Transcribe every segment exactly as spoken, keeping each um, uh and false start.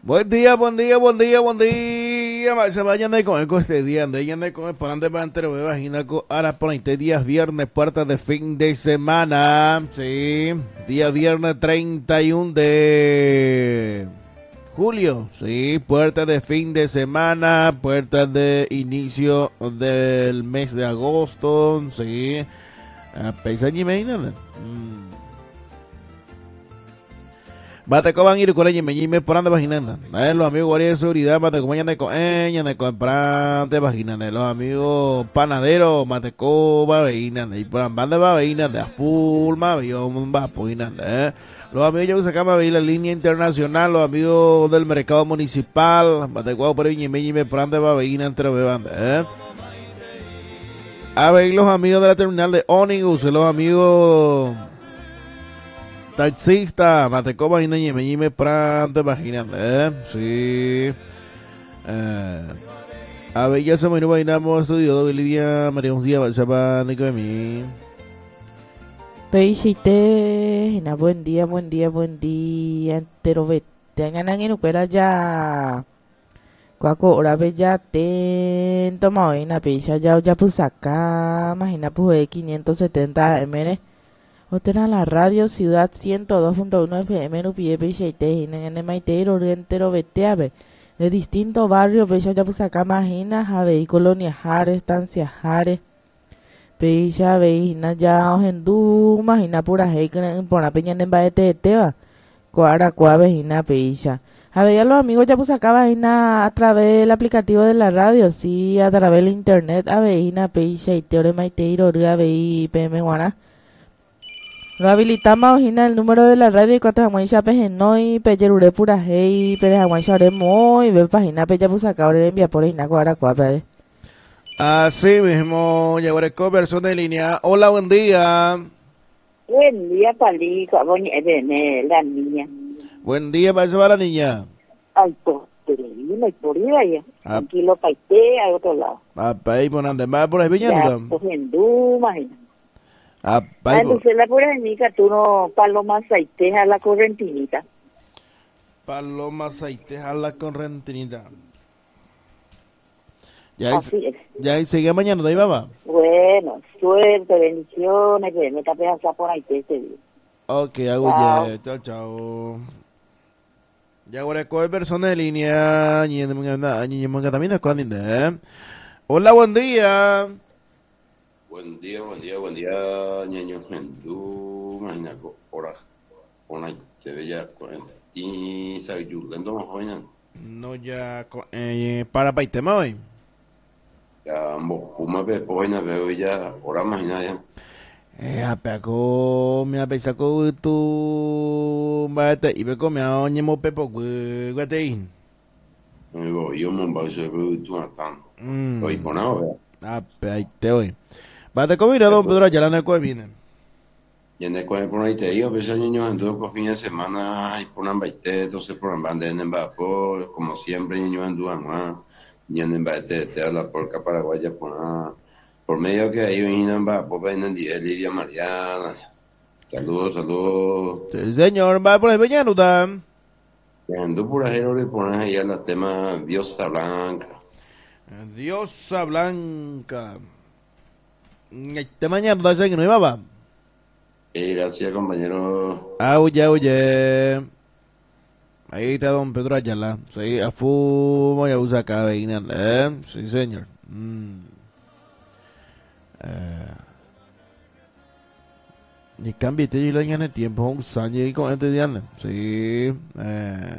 Buen día, buen día, buen día, buen día. Se vayan de con eco este día, de de con el parante para entre vagina con ahora por este días viernes, puertas de fin de semana. Sí, día viernes treinta y uno de julio. Sí, puertas de fin de semana, puertas de inicio del mes de agosto. Sí, a pesar y nada. Bate con van ir con ella y me por anda vaginando. Eh, los amigos guardia de seguridad, mate con mañana con ella, de comprante vaginando. Los amigos panaderos, mate con vaginando. Y por banda vaginando, a full mavión, va vaginando, eh. Los amigos ya sacan la línea internacional, los amigos del mercado municipal, mate con por ella y me por anda vaginando entre bebanda, eh. A ver, los amigos de la terminal de Ónibus, los amigos taxista, Matecoba y Ñeme Ñeme Prante, imaginando, ¿eh? Sí. Eh, a ver, ya se me imaginamos estudio de Lidia María un día, Balsaba, Nico de mí. Peishite, na buen día, buen día, buen día, entero vete, ganan en uquera ya. Cuaco, ora ve ya ten, toma hoy na peisha ya, ya pues acá, imagina pues quinientos setenta M. Otera la radio Ciudad ciento dos punto uno F M en Upie Peishite, y en el Maiteiro, entero vete a ver. De distintos barrios, peisha ya pues acá, imagina, a ver, colonia Jare, estancia Jare. Peisha veina ya ojendu imagina pura hei por la peña en baete de teba cuara cua veina peisha a ver ya los amigos ya pues acá veina a través del aplicativo de la radio sí a través del internet a veina peisha y teorema y teiro ria vei pm guara lo habilitamos ojina el número de la radio y cuatro amuisha pejenoi peyerure pura hei pere amuisha muy ve página peya pues acá ahora envía por ina cuara cua pe. Así mismo, Yaguareco, persona en línea. Hola, buen día. Buen día, Pali, ¿cómo viene la niña? Buen día, ¿va a llevar la niña? Ay, pues, pero no hay por ir allá. Tranquilo, paité, al otro lado. Ah, país, por donde va por ahí, Ya, pues, en du, imagina. Ah, Ah, país. entonces la pura amiga, tú no, paloma aceite a la correntinita. Paloma aceite a la correntinita. Ya Así es. Ya sigue mañana, ¿de ahí va? Bueno, suerte, bendiciones, que me tapé a por ahí este día. Ok, hago ya, chao, chao. Ya ahora coge persona de línea, también ¿eh? Hola, buen día. Buen día, buen día, buen día, ñaño Gendú, imagina, hora, hora, te veía, y se ayudando más joven. No, ya, eh, para paitema hoy. Ya, Mokuma ve, joven, veo ya, hora, imagina ya. Eh, apego, me apesaco tu, bate, y ve come a oñe mo pepo, guatein. Me voy, yo me voy a ser tú matando. Hoy con ahora. Ah, ahí te voy. Bate comida, don Pedro, ya la neco viene. Y en el cual por ahí te digo, pues el niño anduvo por fin de semana, y por una baite, entonces por una banda en Embapó, como siempre, niño anduvo más, y en Embate, te la porca paraguaya por una, por medio que ahí en Embapó, ven en Lidia Mariana. Saludos, saludos. Sí, señor, va por ahí, mañana, ¿no? Y anduvo por ahí, y por ahí, el tema Diosa Blanca. Diosa Blanca. Este mañana, ¿no? ¿No iba? Eh, gracias, compañero. Ah, oye, oye. Ahí está don Pedro Ayala. Sí, a fumo y a usar cabina, ¿eh? Sí, señor. Mm. Eh. Ni cambie, te lleva en el tiempo, un año y con este día, sí. Eh.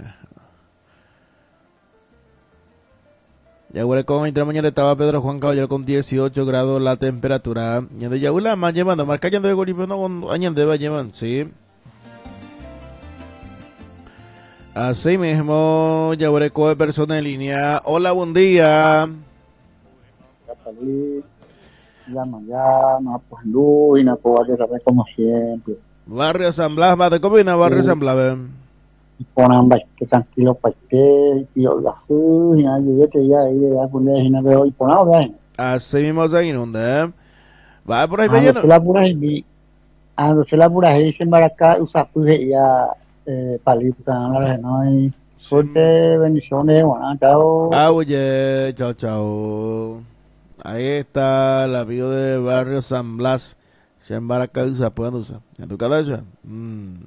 Ya huele con entre mañana estaba Pedro Juan Caballero con dieciocho grados la temperatura. Y de Yaula más llevando, marca ya de golpe no con año de va llevan, sí. Así mismo, ya huele con persona en línea. Hola, buen día. Ya mañana, pues luz y no puedo saber como siempre. Barrio San Blas, va de comida, Barrio San Blas. Y ponen que tranquilo para que tío la fui ya yo te ya ahí ya poner y no veo y ponado ya. Así mismo se inunda, ¿eh? Va por ahí ah lleno. no la pura y ah no se la pura y se embarca usa pues ya eh palita no la no y Suerte, bendiciones, bueno, chao. Ah, oye, chao, chao. Ahí está el amigo de Barrio San Blas. Shembara Causa, pueden usar. ¿En tu casa? Mm.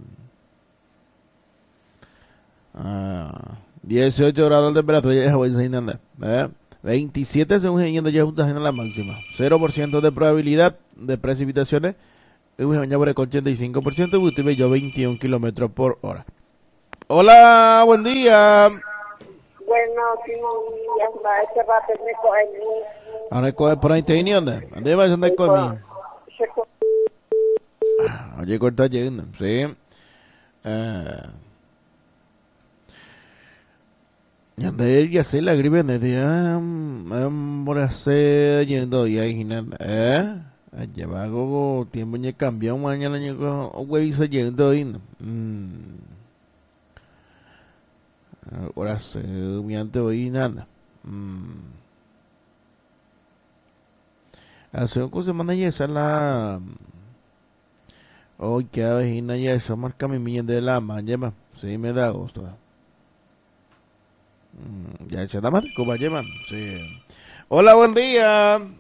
Ah, dieciocho grados de temperatura, ya voy a andar. ¿Eh? veintisiete según yendo ya juntas en la máxima. cero por ciento de probabilidad de precipitaciones. Y mañana por el ochenta y cinco por ciento. Y usted ve yo veintiún kilómetros por hora. Hola, buen día. Bueno, Simón, ya va, ese rato me coge mi... Ahora coge por ahí, ¿te dónde? ¿Dónde vas a andar conmigo? Oye, corta llegando, sí. Eh... Yandere ya sé la gripe de día, por hacer yendo y ahí nada, eh, allá va algo tiempo ya cambió mañana ya con huevizo yendo y ahora se mi ante hoy nada, hace un cosa semana ya esa la hoy que a vejina ya eso marca mi millón de la mañana, sí me da gusto. Ya se nada más como llevan, sí. Hola, buen día.